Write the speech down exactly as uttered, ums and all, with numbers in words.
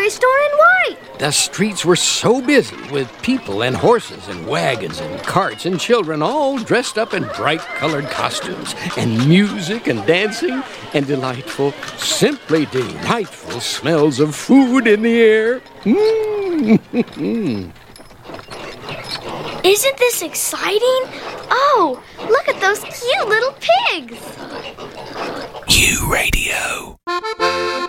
store in white. The streets were so busy with people and horses and wagons and carts and children all dressed up in bright-colored costumes and music and dancing and delightful, simply delightful smells of food in the air. Mm. Isn't this exciting? Oh, look at those cute little pigs. U Radio.